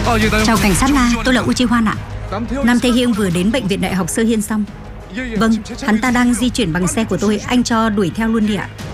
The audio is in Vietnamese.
Chào cảnh sát La, tôi là Uchiwan ạ. Nam Tae Hyung vừa đến bệnh viện đại học Sơ Hiên xong. Vâng, hắn ta đang di chuyển bằng xe của tôi, anh cho đuổi theo luôn đi ạ.